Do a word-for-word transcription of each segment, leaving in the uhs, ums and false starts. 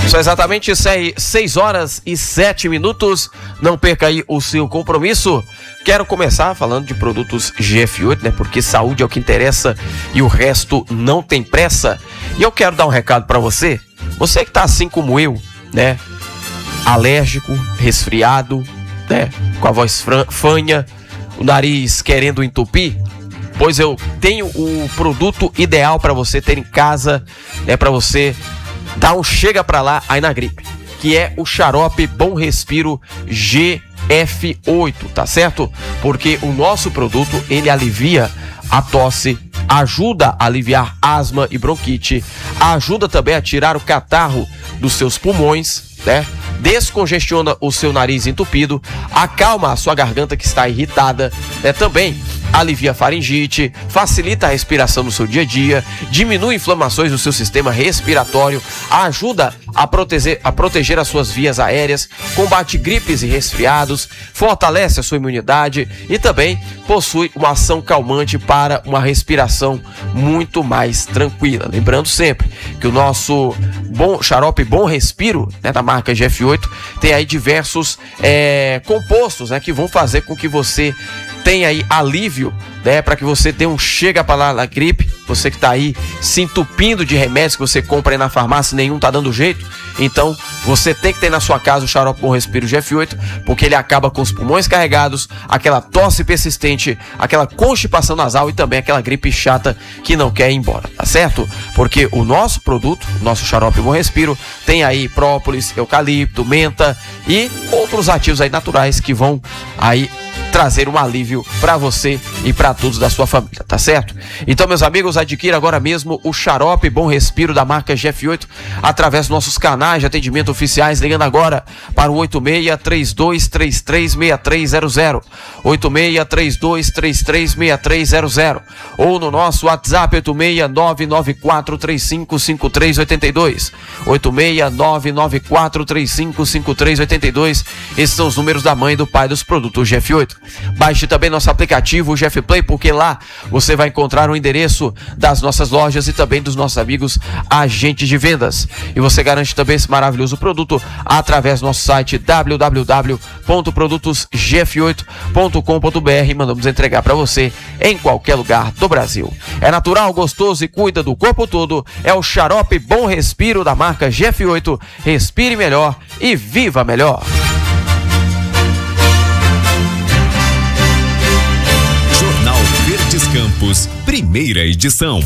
São exatamente seis horas e sete minutos. Não perca aí o seu compromisso. Quero começar falando de produtos G F oito, né? Porque saúde é o que interessa e o resto não tem pressa. E eu quero dar um recado para você. Você que tá assim como eu, né? Alérgico, resfriado, né? Com a voz fanha, o nariz querendo entupir. Pois eu tenho o produto ideal para você ter em casa, né? Para você dar um chega pra lá aí na gripe, que é o xarope Bom Respiro G F oito, tá certo? Porque o nosso produto, ele alivia a tosse, ajuda a aliviar asma e bronquite, ajuda também a tirar o catarro dos seus pulmões, né? Descongestiona o seu nariz entupido, acalma a sua garganta que está irritada, né? Também alivia a faringite, facilita a respiração no seu dia a dia, diminui inflamações no seu sistema respiratório, ajuda a proteger, a proteger as suas vias aéreas, combate gripes e resfriados, fortalece a sua imunidade e também possui uma ação calmante para uma respiração muito mais tranquila. Lembrando sempre que o nosso bom xarope Bom Respiro, né, da marca G F oito, tem aí diversos é, compostos, né, que vão fazer com que você tenha aí alívio, né, para que você dê um chega para lá na gripe. Você que tá aí se entupindo de remédios que você compra aí na farmácia e nenhum tá dando jeito, então você tem que ter na sua casa o xarope Bom Respiro G F oito, porque ele acaba com os pulmões carregados, aquela tosse persistente, aquela constipação nasal e também aquela gripe chata que não quer ir embora, tá certo? Porque o nosso produto, o nosso xarope Bom Respiro, tem aí própolis, eucalipto, menta e outros ativos aí naturais que vão aí trazer um alívio para você e para todos da sua família, tá certo? Então, meus amigos, adquira agora mesmo o xarope Bom Respiro da marca G F oito através dos nossos canais de atendimento oficiais, ligando agora para o oito seis três dois três três seis três zero zero, oito seis três dois três três seis três zero zero, ou no nosso WhatsApp oito seis nove nove quatro três cinco cinco três oito dois, oito seis nove nove quatro três cinco cinco três oito dois. Esses são os números da mãe e do pai dos produtos G F oito. Baixe também nosso aplicativo G F Play, porque lá você vai encontrar o endereço das nossas lojas e também dos nossos amigos agentes de vendas. E você garante também esse maravilhoso produto através do nosso site w w w ponto produtos g f oito ponto com ponto b r e mandamos entregar para você em qualquer lugar do Brasil. É natural, gostoso e cuida do corpo todo. É o xarope Bom Respiro da marca G F oito. Respire melhor e viva melhor. Verdes Campos, primeira edição.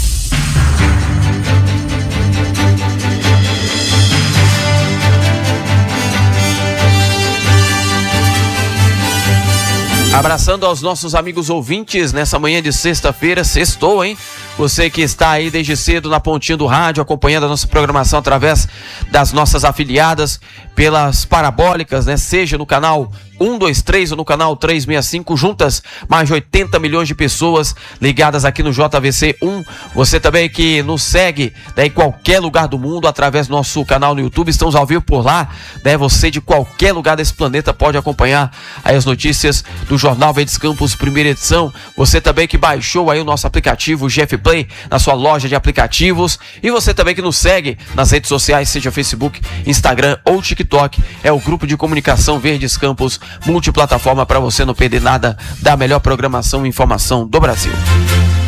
Abraçando aos nossos amigos ouvintes nessa manhã de sexta-feira, sextou, hein? Você que está aí desde cedo na pontinha do rádio, acompanhando a nossa programação através das nossas afiliadas, pelas parabólicas, né? Seja no canal um dois três ou no canal trezentos e sessenta e cinco, juntas mais de oitenta milhões de pessoas ligadas aqui no J V C um. Você também que nos segue, né, em qualquer lugar do mundo através do nosso canal no YouTube, estamos ao vivo por lá, né? Você de qualquer lugar desse planeta pode acompanhar aí as notícias do Jornal Verdes Campos, primeira edição. Você também que baixou aí o nosso aplicativo G F Play na sua loja de aplicativos, e você também que nos segue nas redes sociais, seja Facebook, Instagram ou TikTok, é o grupo de comunicação Verdes Campos, multiplataforma, para você não perder nada da melhor programação e informação do Brasil.